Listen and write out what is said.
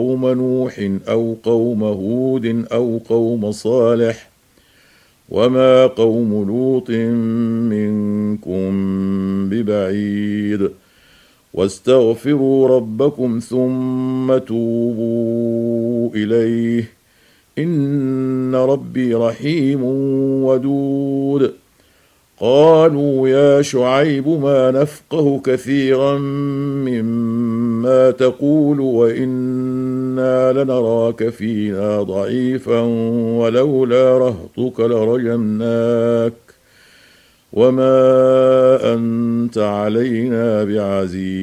قوم نوح أو قوم هود أو قوم صالح وما قوم لوط منكم ببعيد واستغفروا ربكم ثم توبوا إليه إن ربي رحيم ودود قالوا يا شعيب ما نفقه كثيرا مما تقول وإنا لنراك فينا ضعيفا ولولا رهطك لرجمناك وما أنت علينا بعزيز